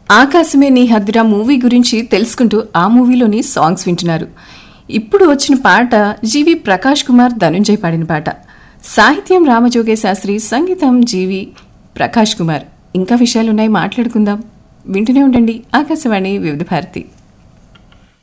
ఆకాశమే నీ హద్దురా మూవీ గురించి తెలుసుకుంటూ ఆ మూవీలోని సాంగ్స్ వింటున్నారు. ఇప్పుడు వచ్చిన పాట జీవి ప్రకాష్ కుమార్ ధనుంజయ్ పాడిన పాట. సాహిత్యం రామజోగే శాస్త్రి, సంగీతం జీవి ప్రకాష్ కుమార్. ఇంకా విషయాలున్నాయి, మాట్లాడుకుందాం. వింటూనే ఉండండి ఆకాశవాణి వివిధ భారతి.